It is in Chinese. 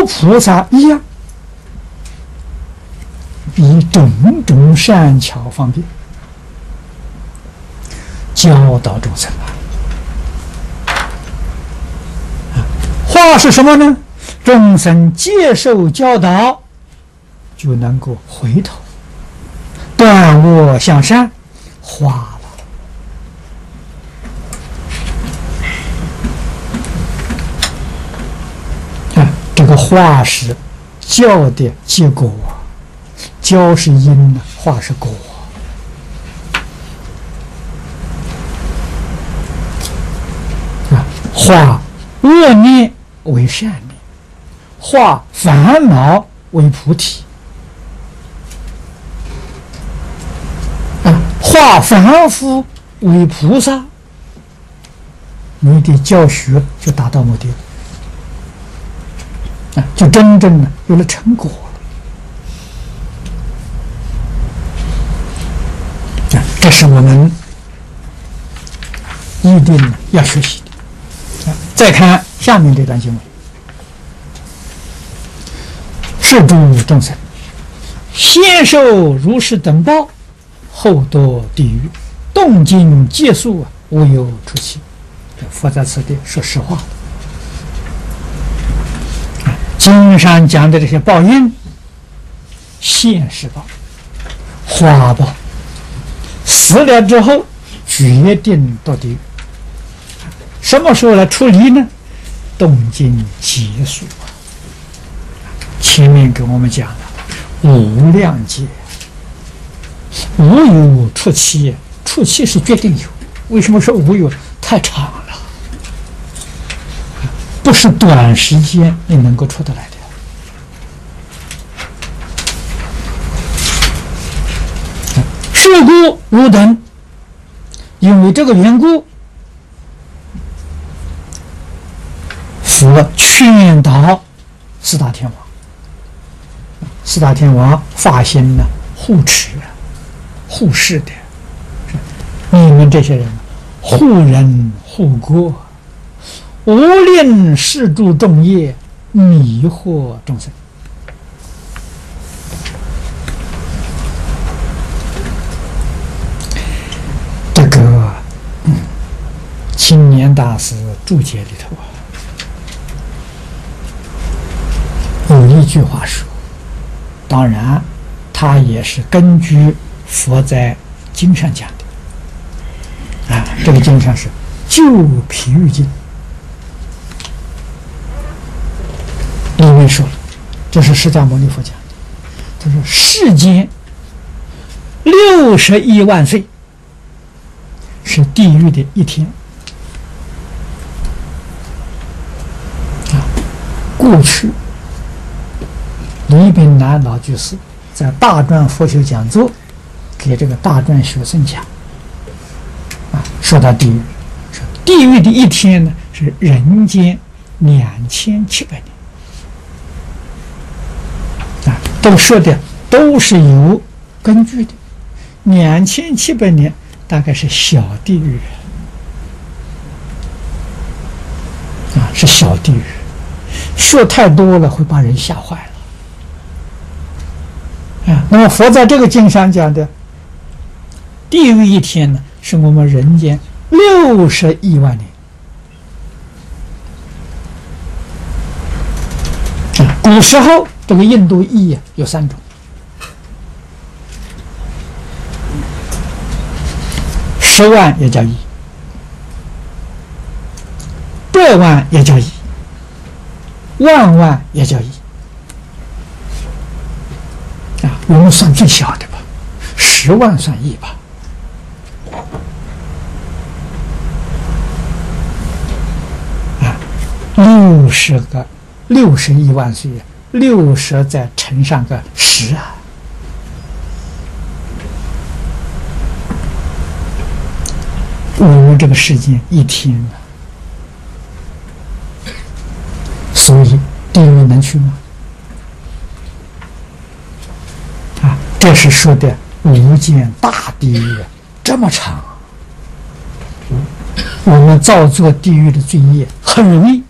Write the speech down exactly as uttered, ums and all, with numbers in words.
菩萨一样，以种种善巧方便教导众生啊！化是什么呢？众生接受教导，就能够回头，断恶向善，化了。啊，这个化是教的结果，教是因呢，化是果。啊，化恶念为善念，化烦恼为菩提。啊，化凡夫为菩萨，你的教学就达到目的了，啊，就真正的有了成果了。啊，这是我们一定要学习的。啊，再看下面这段经文：是诸众生，先受如是等报，后堕地狱，动静皆速，无有出期。佛在此地说实话。经上讲的这些报应，现世报、花报，死了之后决定堕地狱。什么时候来处理呢？动静结束啊！前面给我们讲了无量劫，无有出期，出期是决定有。为什么说无有？太长了，不是短时间你能够出得来的。是故汝等，因为这个缘故，佛劝导四大天王。四大天王发心呢，护持、护世的，你们这些人护人护国，无令世诸众业，迷惑众生。这个嗯，青年大师注解里头啊，有一句话说，当然他也是根据佛在经上讲的啊，这个经上是《旧譬喻经》里面说了，这是释迦牟尼佛讲的，他说世间六十亿万岁是地狱的一天啊。过去李炳南老居士在大专佛学讲座给这个大专学生讲啊，说到地狱，说地狱的一天呢是人间两千七百年啊，都说的都是有根据的。两千七百年大概是小地狱啊，是小地狱，说太多了会把人吓坏了啊。那么佛在这个经上讲的地狱一天呢，是我们人间六十亿万年啊。古时候这个印度亿啊有三种，十万也叫亿，百万也叫亿，万万也叫亿啊。我们算最小的吧，十万算亿吧。啊，六十个六十亿万岁，六十再乘上个十啊。我们这个世界一天啊，所以地狱能去吗？啊，这是说的无间大地狱这么长，我们造作地狱的罪业很容易